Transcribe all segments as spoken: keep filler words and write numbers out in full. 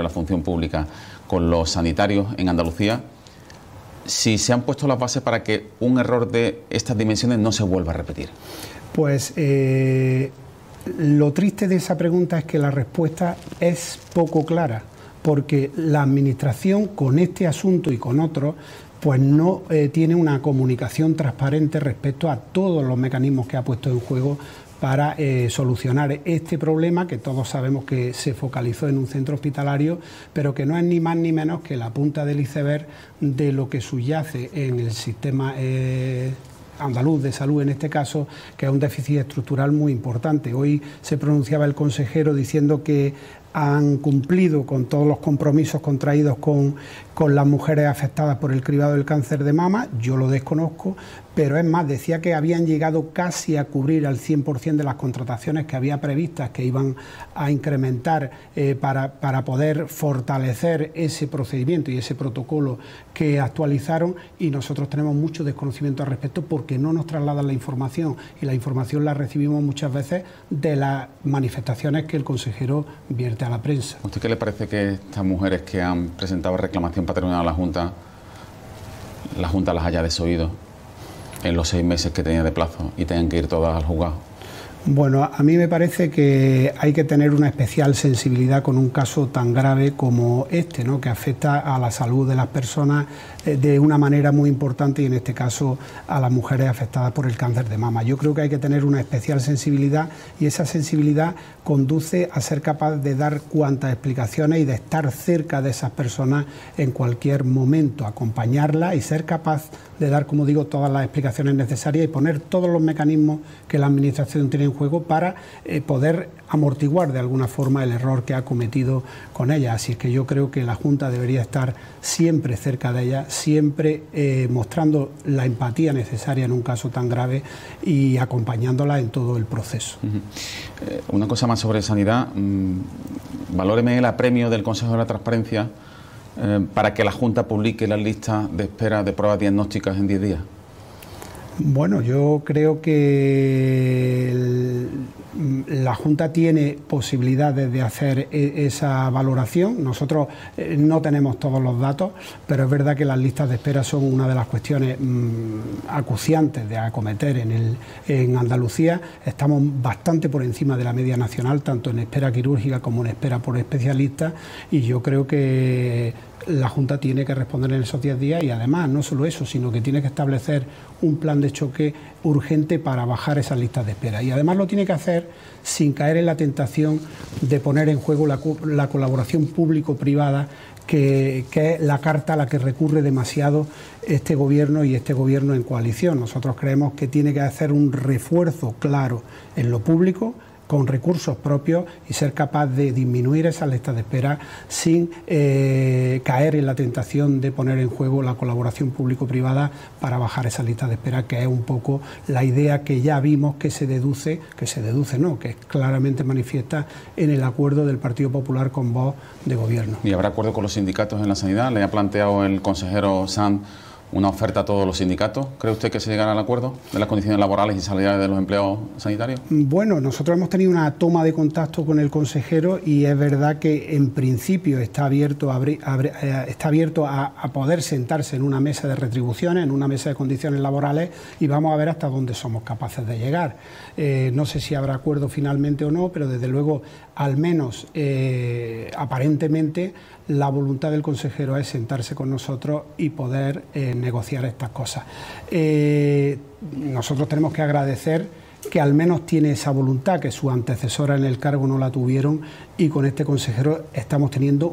la función pública con los sanitarios en Andalucía, si se han puesto las bases para que un error de estas dimensiones no se vuelva a repetir. Pues eh, lo triste de esa pregunta es que la respuesta es poco clara, porque la Administración con este asunto y con otros pues no eh, tiene una comunicación transparente respecto a todos los mecanismos que ha puesto en juego para eh, solucionar este problema que todos sabemos que se focalizó en un centro hospitalario, pero que no es ni más ni menos que la punta del iceberg de lo que subyace en el sistema eh, andaluz de salud, en este caso, que es un déficit estructural muy importante. Hoy se pronunciaba el consejero diciendo que han cumplido con todos los compromisos contraídos con, con las mujeres afectadas por el cribado del cáncer de mama. Yo lo desconozco, pero es más, decía que habían llegado casi a cubrir al cien por cien de las contrataciones que había previstas, que iban a incrementar eh, para, para poder fortalecer ese procedimiento y ese protocolo que actualizaron, y nosotros tenemos mucho desconocimiento al respecto porque no nos trasladan la información, y la información la recibimos muchas veces de las manifestaciones que el consejero vierte a la prensa. ¿A usted qué le parece que estas mujeres que han presentado reclamación patronal a la Junta, la Junta las haya desoído en los seis meses que tenía de plazo y tengan que ir todas al juzgado? Bueno, a mí me parece que hay que tener una especial sensibilidad con un caso tan grave como este, ¿no?, que afecta a la salud de las personas eh, de una manera muy importante, y en este caso a las mujeres afectadas por el cáncer de mama. Yo creo que hay que tener una especial sensibilidad, y esa sensibilidad conduce a ser capaz de dar cuantas explicaciones y de estar cerca de esas personas en cualquier momento, acompañarlas y ser capaz de dar, como digo, todas las explicaciones necesarias y poner todos los mecanismos que la Administración tiene en juego para eh, poder amortiguar de alguna forma el error que ha cometido con ella. Así es que yo creo que la Junta debería estar siempre cerca de ella, siempre eh, mostrando la empatía necesaria en un caso tan grave y acompañándola en todo el proceso. Uh-huh. eh, una cosa más sobre sanidad, mmm, valóreme el apremio del Consejo de la Transparencia eh, para que la Junta publique las listas de espera de pruebas diagnósticas en diez días. Bueno, yo creo que el, la Junta tiene posibilidades de hacer e, esa valoración. Nosotros eh, no tenemos todos los datos, pero es verdad que las listas de espera son una de las cuestiones mmm, acuciantes de acometer en, el, en Andalucía. Estamos bastante por encima de la media nacional, tanto en espera quirúrgica como en espera por especialistas, y yo creo que la Junta tiene que responder en esos diez días, y además no solo eso, sino que tiene que establecer un plan de choque urgente para bajar esas listas de espera, y además lo tiene que hacer sin caer en la tentación de poner en juego la, la colaboración público-privada, que, que es la carta a la que recurre demasiado este gobierno y este gobierno en coalición. Nosotros creemos que tiene que hacer un refuerzo claro en lo público, con recursos propios, y ser capaz de disminuir esas listas de espera sin eh, caer en la tentación de poner en juego la colaboración público-privada para bajar esas listas de espera, que es un poco la idea que ya vimos que se deduce, que se deduce no, que es claramente manifiesta en el acuerdo del Partido Popular con Vox de gobierno. ¿Y habrá acuerdo con los sindicatos en la sanidad? ¿Le ha planteado el consejero Sanz una oferta a todos los sindicatos? ¿Cree usted que se llegará al acuerdo de las condiciones laborales y salariales de los empleados sanitarios? Bueno, nosotros hemos tenido una toma de contacto con el consejero, y es verdad que en principio está abierto a, abrir, a, está abierto a, a poder sentarse en una mesa de retribuciones, en una mesa de condiciones laborales, y vamos a ver hasta dónde somos capaces de llegar. Eh, no sé si habrá acuerdo finalmente o no, pero desde luego, al menos eh, aparentemente, la voluntad del consejero es sentarse con nosotros y poder eh, negociar estas cosas. Eh, nosotros tenemos que agradecer que al menos tiene esa voluntad, que sus antecesoras en el cargo no la tuvieron, y con este consejero estamos teniendo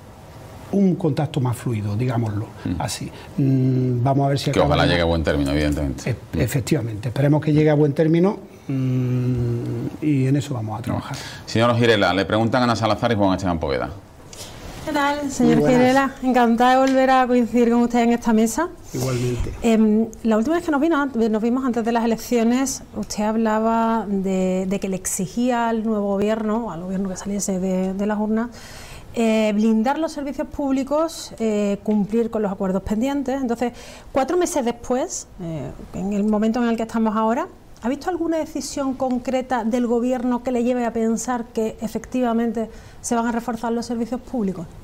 un contacto más fluido, digámoslo mm. así. Mm, vamos a ver si... Que ojalá llegue a buen término, evidentemente. E efectivamente, esperemos que llegue a buen término, mm, y en eso vamos a trabajar. Señor Girela, le preguntan Ana Salazar y Juan Esteban Poveda. ¿Qué tal, señor Girela? Encantada de volver a coincidir con usted en esta mesa. Igualmente. Eh, la última vez que nos, vino, nos vimos antes de las elecciones, usted hablaba de, de que le exigía al nuevo gobierno, al gobierno que saliese de, de las urnas, eh, blindar los servicios públicos, eh, cumplir con los acuerdos pendientes. Entonces, cuatro meses después, eh, en el momento en el que estamos ahora, ¿ha visto alguna decisión concreta del gobierno que le lleve a pensar que efectivamente se van a reforzar los servicios públicos?